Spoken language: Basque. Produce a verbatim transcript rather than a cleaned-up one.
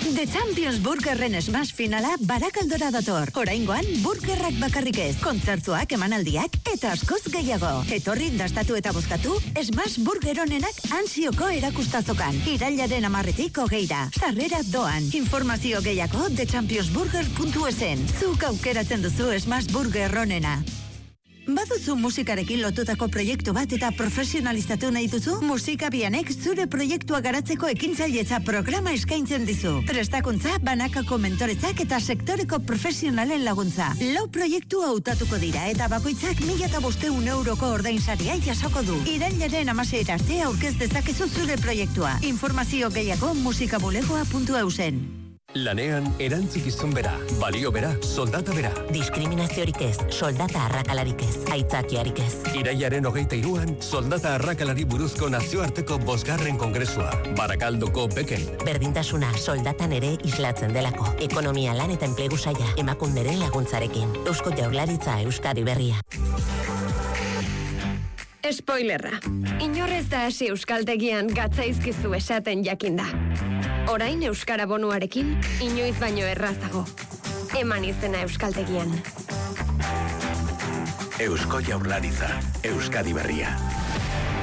The Champions Burgerren smash finala Barakaldora dator. Oraingoan, burgerrak bakarrik ez, kontzertuak, emanaldiak eta askoz gehiago. Etorri dastatu eta bozkatu, smash burger onenak ansioko erakustazokan. Irailaren amarretik hogeira. Sarrera doan. Informazio gehiago the champions burger puntu esen. Zuk aukeratzen duzu smash burger onena. Baduzu musikarekin lotutako proiektu bat eta profesionalizatu nahi duzu? Musikabianek zure proiektua garatzeko ekintzailetza programa eskaintzen dizu. Prestakuntza, banakako mentoretzak eta sektoreko profesionalen laguntza. Lau proiektu hautatuko dira eta bakoitzak mila eta bosteun euroko ordainsaria jasoko du. Irailaren amaseira arte aurkez dezakezu zure proiektua. Informazio gehiago musikabulegoa puntu eusen. Lanean erantzukizun bera, balio bera, soldata bera. Diskriminaziorik ez, soldata arrakalarik ez, aitzakiarik ez. Irailaren hogeita hiruan, soldata arrakalari buruzko nazioarteko bosgarren kongresua. Barakaldoko beken. Berdintasuna soldatan ere islatzen delako. Ekonomia lan eta enplegu saila, emakunderen laguntzarekin. Eusko Jaurlaritza Euskadi Berria. Spoilerra. Inorrez da hasi euskaltegian gatzaizkizu esaten jakinda. Orain euskara bonuarekin, inoiz baino errazago. Eman izena euskaltegian. Eusko Jaurlaritza, Euskadi Berria.